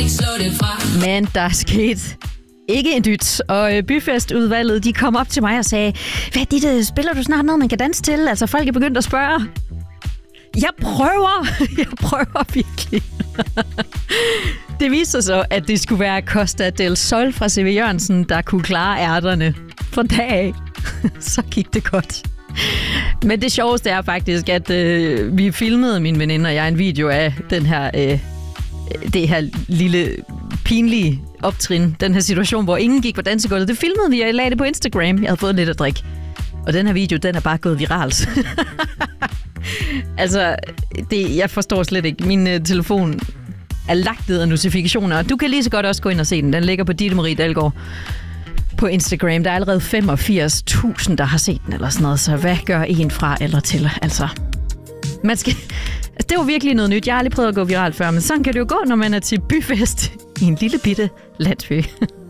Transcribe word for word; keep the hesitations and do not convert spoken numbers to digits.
ikke slå det fra. Men der er sket ikke en dyt, og byfestudvalget, de kom op til mig og sagde, hvad er det, spiller du snart noget, man kan danse til? Altså, folk er begyndt at spørge. Jeg prøver, jeg prøver virkelig. Det viste sig så, at det skulle være Costa del Sol fra C V Jørgensen, der kunne klare ærterne fra dag af. Så gik det godt. Men det sjoveste er faktisk, at øh, vi filmede, min veninde og jeg, en video af den her, øh, det her lille pinlige optrin, den her situation, hvor ingen gik på dansegulvet. Det filmede vi, og jeg lagde det på Instagram. Jeg havde fået lidt at drikke. Og den her video, den er bare gået viralt. Altså, det, jeg forstår slet ikke. Min uh, telefon er lagt ned af notifikationer, og du kan lige så godt også gå ind og se den. Den ligger på Ditte Marie Dalgaard på Instagram. Der er allerede femogfirs tusind, der har set den eller sådan noget, så hvad gør en fra eller til? Altså, man skal... Altså, det var virkelig noget nyt. Jeg har aldrig prøvet at gå viralt før, men sådan kan det jo gå, når man er til byfest i en lille bitte landsby.